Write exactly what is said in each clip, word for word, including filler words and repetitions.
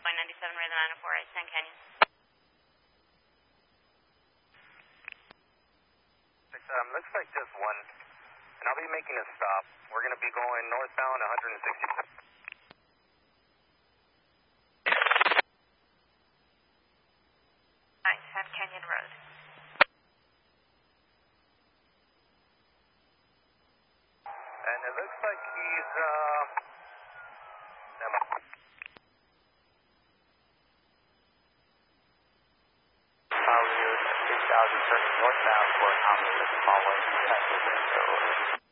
Point ninety-seven, Ray the nine oh four eight, Sand Canyon. Um, looks like just one, and I'll be making a stop. We're going to be going northbound one sixty-six. Nine, Sand Canyon Road. And it looks like he's, uh, never. Altitude six thousand, turning northbound for Honolulu, following Texas Airport.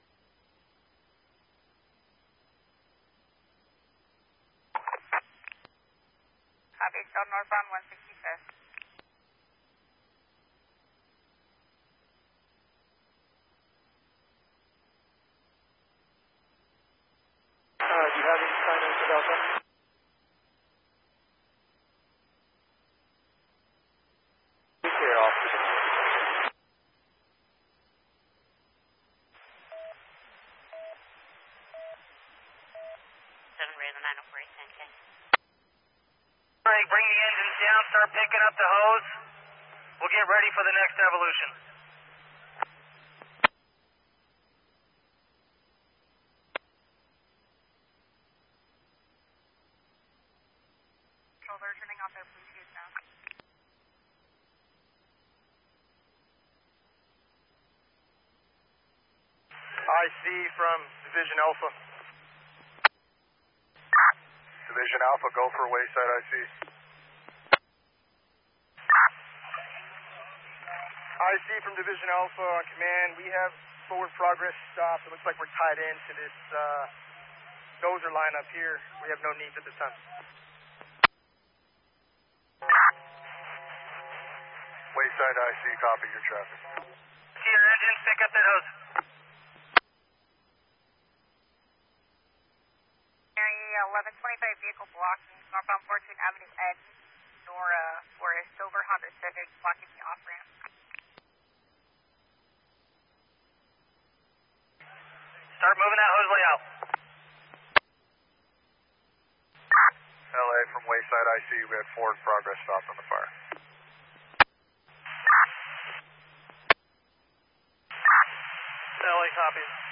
Copy, still northbound one sixty-fifth. Uh, do you have any sign in for Delta? Be clear off to the seven, Ray the nine oh four eight, Sand Canyon. Alright, bring the engines down, start picking up the hose. We'll get ready for the next evolution. Control, they're turning off their Bluetooth now. I C from Division Alpha. Division Alpha, go for Wayside I C. I C from Division Alpha on command. We have forward progress stopped. It looks like we're tied into this uh, dozer line up here. We have no needs at this time. Wayside I C, copy your traffic. See your engines, pick up that hose. eleven twenty-five vehicle blocking northbound fourteenth Avenue Ed, Nora, for a silver Honda Civic blocking the off-ramp. Start moving that hose layout. L A from Wayside I C, we had forward progress stopped on the fire. L A copies.